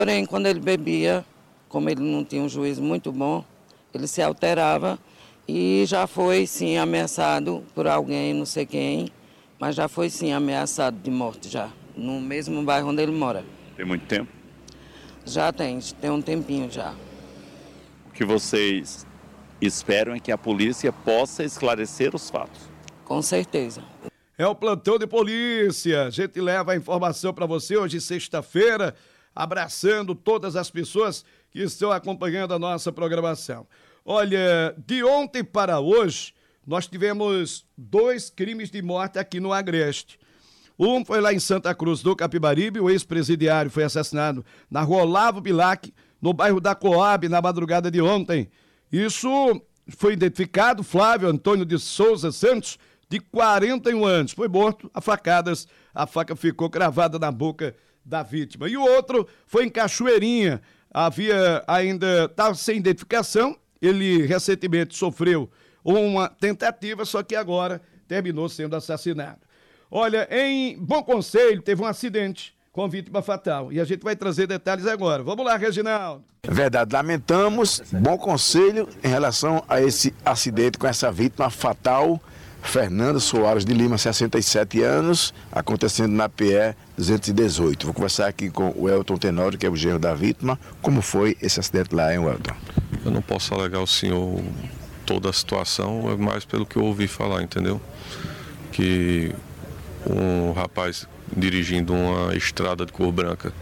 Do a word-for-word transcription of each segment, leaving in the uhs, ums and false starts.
Porém, quando ele bebia, como ele não tinha um juízo muito bom, ele se alterava e já foi, sim, ameaçado por alguém, não sei quem, mas já foi, sim, ameaçado de morte já, no mesmo bairro onde ele mora. Tem muito tempo? Já tem, tem um tempinho já. O que vocês esperam é que a polícia possa esclarecer os fatos? Com certeza. É o plantão de polícia. A gente leva a informação para você hoje, sexta-feira, abraçando todas as pessoas que estão acompanhando a nossa programação. Olha, de ontem para hoje, nós tivemos dois crimes de morte aqui no Agreste. Um foi lá em Santa Cruz do Capibaribe, o ex-presidiário foi assassinado na rua Olavo Bilac, no bairro da Coab, na madrugada de ontem. Isso foi identificado, Flávio Antônio de Souza Santos, de quarenta e um anos, foi morto a facadas, a faca ficou cravada na boca da vítima. E o outro foi em Cachoeirinha, havia ainda, estava sem identificação, ele recentemente sofreu uma tentativa, só que agora terminou sendo assassinado. Olha, em Bom Conselho teve um acidente com vítima fatal e a gente vai trazer detalhes agora. Vamos lá, Reginaldo. Verdade, lamentamos, Bom Conselho, em relação a esse acidente com essa vítima fatal, Fernando Soares de Lima, sessenta e sete anos, acontecendo na P E duzentos e dezoito. Vou conversar aqui com o Elton Tenório, que é o genro da vítima. Como foi esse acidente lá, hein, Elton? Eu não posso alegar ao senhor toda a situação, é mais pelo que eu ouvi falar, entendeu? Que um rapaz dirigindo uma estrada de cor branca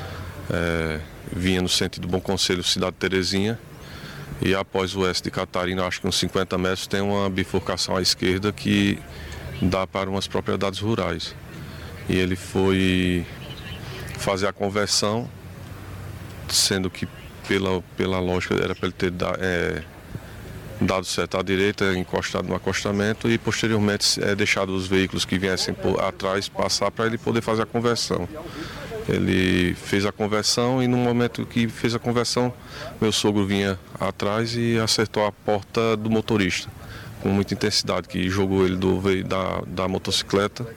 é, vinha no sentido Bom Conselho, Cidade Terezinha, e após o oeste de Catarina, acho que uns cinquenta metros, tem uma bifurcação à esquerda que dá para umas propriedades rurais. E ele foi fazer a conversão, sendo que pela, pela lógica era para ele ter da, é, dado certo à direita, encostado no acostamento e posteriormente é, deixado os veículos que viessem por atrás passar para ele poder fazer a conversão. Ele fez a conversão e no momento que fez a conversão, meu sogro vinha atrás e acertou a porta do motorista com muita intensidade, que jogou ele do, da, da motocicleta.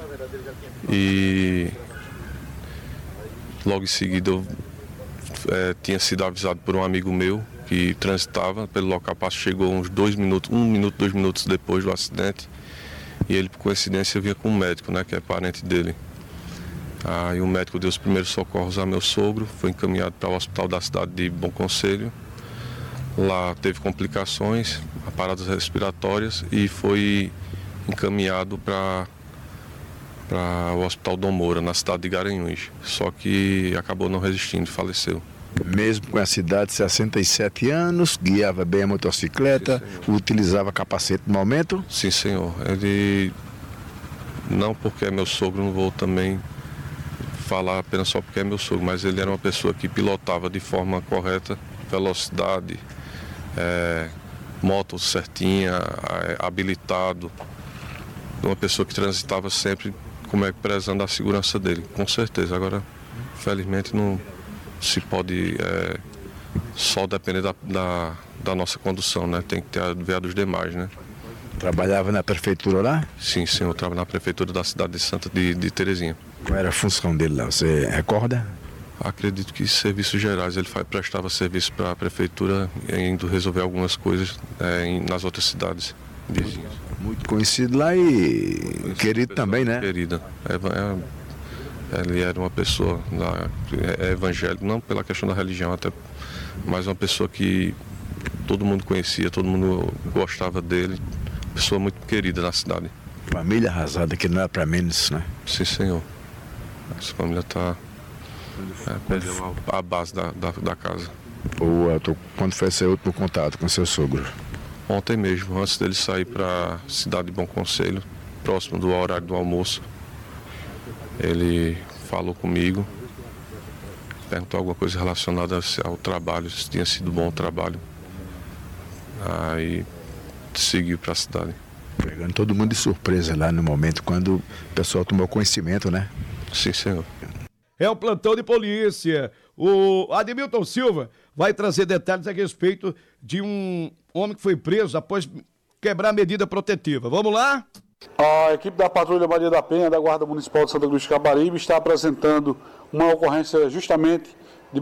E logo em seguida eu é, tinha sido avisado por um amigo meu que transitava pelo local, chegou uns dois minutos, um minuto, dois minutos depois do acidente, e ele por coincidência vinha com um médico, né, que é parente dele. Aí o médico deu os primeiros socorros a meu sogro, foi encaminhado para o hospital da cidade de Bom Conselho. Lá teve complicações, paradas respiratórias e foi encaminhado para para o Hospital Dom Moura, na cidade de Garanhuns. Só que acabou não resistindo e faleceu. Mesmo com a cidade de sessenta e sete anos, guiava bem a motocicleta, sim, utilizava capacete no momento? Sim, senhor. Ele, não porque é meu sogro, não vou também falar apenas só porque é meu sogro, mas ele era uma pessoa que pilotava de forma correta, velocidade, é, moto certinha, é, habilitado, uma pessoa que transitava sempre como é prezando a segurança dele, com certeza. Agora, felizmente, não se pode é, só depender da, da, da nossa condução, né? Tem que ter a ver a dos demais, né? Trabalhava na prefeitura lá? Sim, sim, eu trabalho na prefeitura da cidade de Santa de, de Terezinha. Qual era a função dele lá, você recorda? Acredito que serviços gerais, ele faz, prestava serviço para a prefeitura, indo resolver algumas coisas é, em, nas outras cidades vizinhas. Muito conhecido lá e conhecido querido também, né? Querida. É, é, ele era uma pessoa lá, é evangélico, não pela questão da religião, até, mas uma pessoa que todo mundo conhecia, todo mundo gostava dele, pessoa muito querida na cidade. Família arrasada, que não é para menos, né? Sim, senhor. Essa família está é, a base da, da, da casa. Ou quando foi seu último contato com seu sogro? Ontem mesmo, antes dele sair para a cidade de Bom Conselho, próximo do horário do almoço, ele falou comigo, perguntou alguma coisa relacionada ao trabalho, se tinha sido bom o trabalho. Aí seguiu para a cidade. Pegando todo mundo de surpresa lá no momento, quando o pessoal tomou conhecimento, né? Sim, senhor. É o plantão de polícia. O Ademilton Silva vai trazer detalhes a respeito de um homem que foi preso após quebrar a medida protetiva. Vamos lá? A equipe da Patrulha Maria da Penha, da Guarda Municipal de Santa Cruz de Capibaribe, está apresentando uma ocorrência justamente